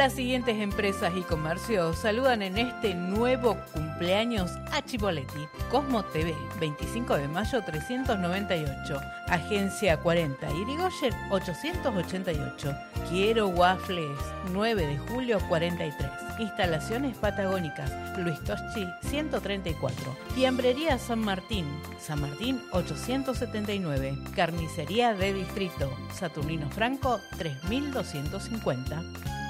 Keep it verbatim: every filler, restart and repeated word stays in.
Las siguientes empresas y comercios saludan en este nuevo cumpleaños a Chipoletti. Cosmo T V, veinticinco de mayo trescientos noventa y ocho. Agencia cuarenta, Irigoyen ochocientos ochenta y ocho. Quiero Waffles, nueve de julio cuarenta y tres. Instalaciones Patagónicas, Luis Toschi ciento treinta y cuatro. Fiambrería San Martín, San Martín ochocientos setenta y nueve. Carnicería de Distrito, Saturnino Franco tres mil doscientos cincuenta.